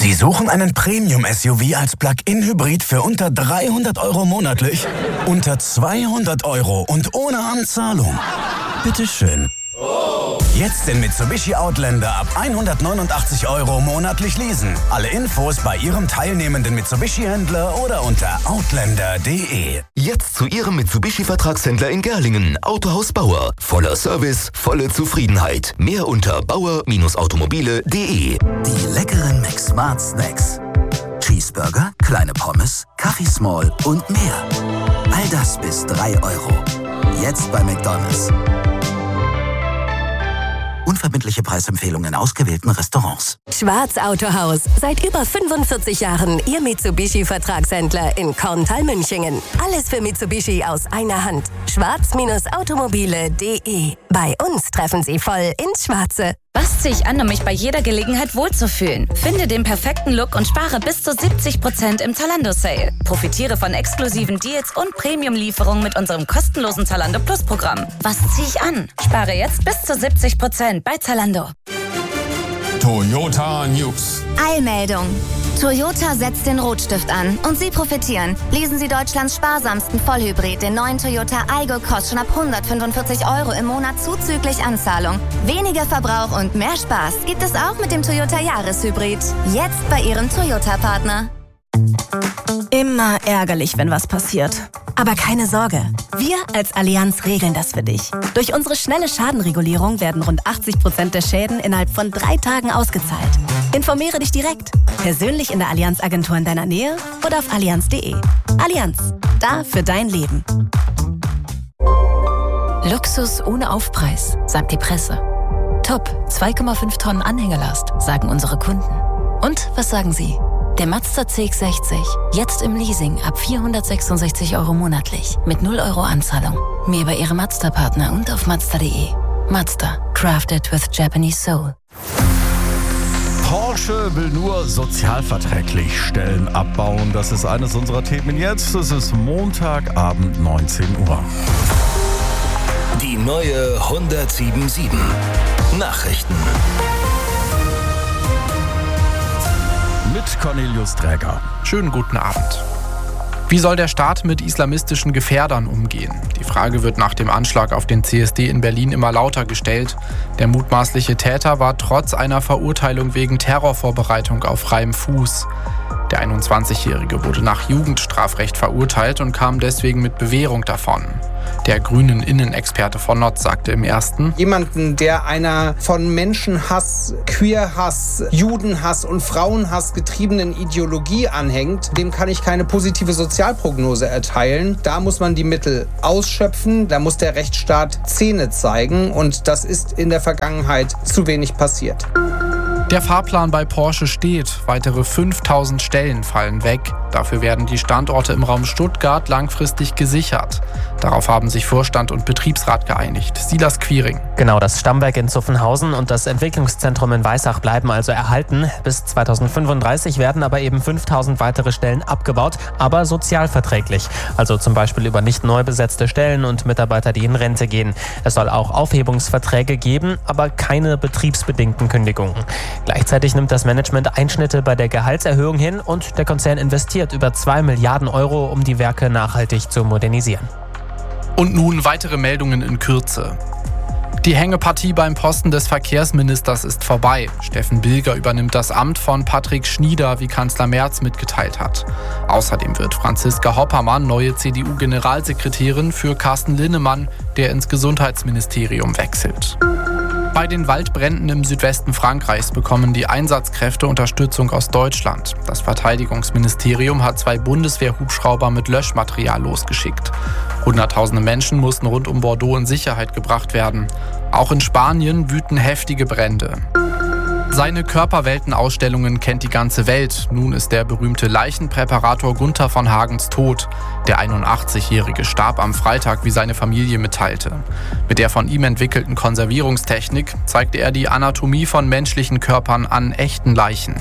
Sie suchen einen Premium-SUV als Plug-in-Hybrid für unter 300 € monatlich? Unter 200 € und ohne Anzahlung? Bitteschön. Jetzt den Mitsubishi Outlander ab 189 € monatlich leasen. Alle Infos bei Ihrem teilnehmenden Mitsubishi-Händler oder unter outlander.de. Jetzt zu Ihrem Mitsubishi-Vertragshändler in Gerlingen. Autohaus Bauer. Voller Service, volle Zufriedenheit. Mehr unter bauer-automobile.de. Die leckeren McSmart Snacks. Cheeseburger, kleine Pommes, Kaffee Small und mehr. All das bis 3 €. Jetzt bei McDonald's. Unverbindliche Preisempfehlungen in ausgewählten Restaurants. Schwarz Autohaus. Seit über 45 Jahren Ihr Mitsubishi-Vertragshändler in Korntal-Münchingen. Alles für Mitsubishi aus einer Hand. Schwarz-automobile.de. Bei uns treffen Sie voll ins Schwarze. Was ziehe ich an, um mich bei jeder Gelegenheit wohlzufühlen? Finde den perfekten Look und spare bis zu 70% im Zalando-Sale. Profitiere von exklusiven Deals und Premium-Lieferungen mit unserem kostenlosen Zalando Plus-Programm. Was ziehe ich an? Spare jetzt bis zu 70% bei Zalando. Toyota News. Eilmeldung. Toyota setzt den Rotstift an und Sie profitieren. Lesen Sie Deutschlands sparsamsten Vollhybrid, den neuen Toyota Aygo Cross, schon ab 145 € im Monat zuzüglich Anzahlung. Weniger Verbrauch und mehr Spaß gibt es auch mit dem Toyota Jahreshybrid. Jetzt bei Ihrem Toyota-Partner. Immer ärgerlich, wenn was passiert. Aber keine Sorge, wir als Allianz regeln das für dich. Durch unsere schnelle Schadenregulierung werden rund 80% der Schäden innerhalb von 3 Tagen ausgezahlt. Informiere dich direkt, persönlich in der Allianz-Agentur in deiner Nähe oder auf allianz.de. Allianz, da für dein Leben. Luxus ohne Aufpreis, sagt die Presse. Top, 2,5 Tonnen Anhängelast, sagen unsere Kunden. Und was sagen Sie? Der Mazda CX-60, jetzt im Leasing ab 466 € monatlich, mit 0 € Anzahlung. Mehr bei Ihrem Mazda-Partner und auf Mazda.de. Mazda, crafted with Japanese soul. Porsche will nur sozialverträglich Stellen abbauen. Das ist eines unserer Themen jetzt. Es ist Montagabend, 19 Uhr. Die neue 107.7 Nachrichten. Mit Cornelius Träger. Schönen guten Abend. Wie soll der Staat mit islamistischen Gefährdern umgehen? Die Frage wird nach dem Anschlag auf den CSD in Berlin immer lauter gestellt. Der mutmaßliche Täter war trotz einer Verurteilung wegen Terrorvorbereitung auf freiem Fuß. Der 21-Jährige wurde nach Jugendstrafrecht verurteilt und kam deswegen mit Bewährung davon. Der grünen Innenexperte von Notz sagte im Ersten: Jemanden, der einer von Menschenhass, Queerhass, Judenhass und Frauenhass getriebenen Ideologie anhängt, dem kann ich keine positive Sozialprognose erteilen. Da muss man die Mittel ausschöpfen, da muss der Rechtsstaat Zähne zeigen und das ist in der Vergangenheit zu wenig passiert. Der Fahrplan bei Porsche steht. Weitere 5000 Stellen fallen weg. Dafür werden die Standorte im Raum Stuttgart langfristig gesichert. Darauf haben sich Vorstand und Betriebsrat geeinigt. Silas Quiring. Genau, das Stammwerk in Zuffenhausen und das Entwicklungszentrum in Weissach bleiben also erhalten. Bis 2035 werden aber eben 5000 weitere Stellen abgebaut, aber sozialverträglich. Also zum Beispiel über nicht neu besetzte Stellen und Mitarbeiter, die in Rente gehen. Es soll auch Aufhebungsverträge geben, aber keine betriebsbedingten Kündigungen. Gleichzeitig nimmt das Management Einschnitte bei der Gehaltserhöhung hin und der Konzern investiert über 2 Milliarden €, um die Werke nachhaltig zu modernisieren. Und nun weitere Meldungen in Kürze. Die Hängepartie beim Posten des Verkehrsministers ist vorbei. Steffen Bilger übernimmt das Amt von Patrick Schnieder, wie Kanzler Merz mitgeteilt hat. Außerdem wird Franziska Hoppermann neue CDU-Generalsekretärin für Carsten Linnemann, der ins Gesundheitsministerium wechselt. Bei den Waldbränden im Südwesten Frankreichs bekommen die Einsatzkräfte Unterstützung aus Deutschland. Das Verteidigungsministerium hat 2 Bundeswehr-Hubschrauber mit Löschmaterial losgeschickt. Hunderttausende Menschen mussten rund um Bordeaux in Sicherheit gebracht werden. Auch in Spanien wüten heftige Brände. Seine Körperweltenausstellungen kennt die ganze Welt. Nun ist der berühmte Leichenpräparator Gunther von Hagens tot. Der 81-Jährige starb am Freitag, wie seine Familie mitteilte. Mit der von ihm entwickelten Konservierungstechnik zeigte er die Anatomie von menschlichen Körpern an echten Leichen.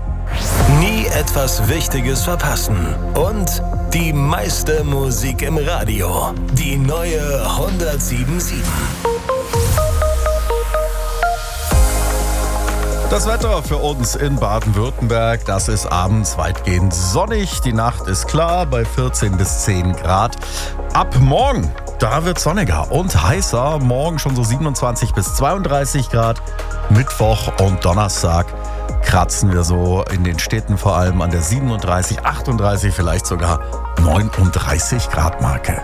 Nie etwas Wichtiges verpassen. Und die meiste Musik im Radio. Die neue 107.7. Das Wetter für uns in Baden-Württemberg, das ist abends weitgehend sonnig. Die Nacht ist klar bei 14 bis 10 Grad. Ab morgen, da wird sonniger und heißer. Morgen schon so 27 bis 32 Grad. Mittwoch und Donnerstag kratzen wir so in den Städten vor allem an der 37, 38, vielleicht sogar 39 Grad Marke.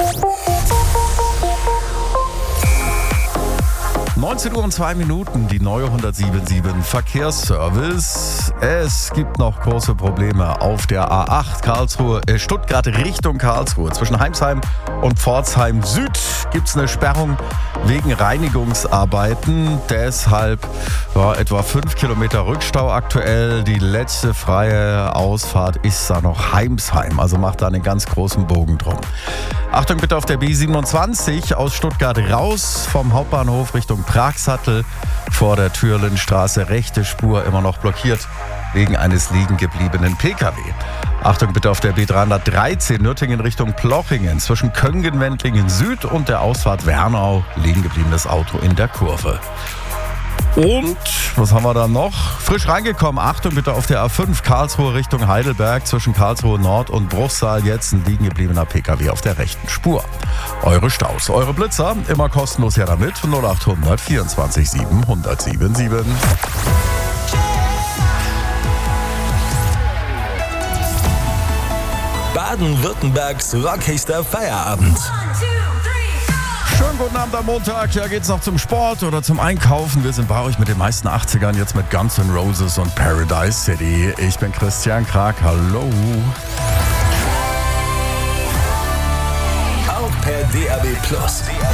19 Uhr und 2 Minuten, die neue 107.7 Verkehrsservice. Es gibt noch große Probleme auf der A8 Stuttgart Richtung Karlsruhe. Zwischen Heimsheim und Pforzheim Süd gibt es eine Sperrung wegen Reinigungsarbeiten. Deshalb etwa 5 Kilometer Rückstau aktuell. Die letzte freie Ausfahrt ist da noch Heimsheim. Also macht da einen ganz großen Bogen drum. Achtung bitte auf der B27 aus Stuttgart raus vom Hauptbahnhof Richtung Pragsattel vor der Türlenstraße. Rechte Spur immer noch blockiert wegen eines liegen gebliebenen PKW. Achtung bitte auf der B313 Nürtingen Richtung Plochingen. Zwischen Köngen-Wendlingen Süd und der Ausfahrt Wernau liegen gebliebenes Auto in der Kurve. Und, was haben wir da noch? Frisch reingekommen, Achtung bitte auf der A5 Karlsruhe Richtung Heidelberg. Zwischen Karlsruhe Nord und Bruchsal jetzt ein liegen gebliebener PKW auf der rechten Spur. Eure Staus, eure Blitzer, immer kostenlos her damit. 0800 24 7 1077. Baden-Württembergs rockigster Feierabend. Schönen guten Abend am Montag. Ja, geht's noch zum Sport oder zum Einkaufen. Wir sind bei euch mit den meisten 80ern, jetzt mit Guns N' Roses und Paradise City. Ich bin Christian Krag. Hallo. Auch per DAB+.